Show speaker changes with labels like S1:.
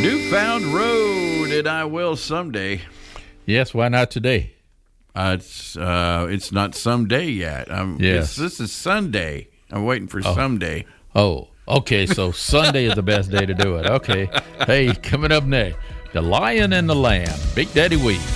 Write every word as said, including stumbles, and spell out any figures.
S1: Newfound Road, and I will someday.
S2: Yes, why not today?
S1: Uh, it's uh, it's not someday yet. Um,
S2: Yes.
S1: it's, this is Sunday. I'm waiting for
S2: Oh.
S1: someday.
S2: Oh, okay, so Sunday is the best day to do it. Okay. Hey, coming up next, The Lion and the Lamb, Big Daddy Weave.